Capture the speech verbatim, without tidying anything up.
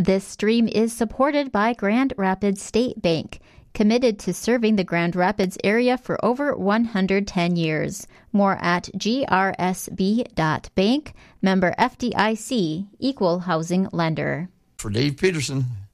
This stream is supported by Grand Rapids State Bank, committed to serving the Grand Rapids area for over one hundred ten years. More at g r s b dot bank, member F D I C, equal housing lender. For Dave Peterson,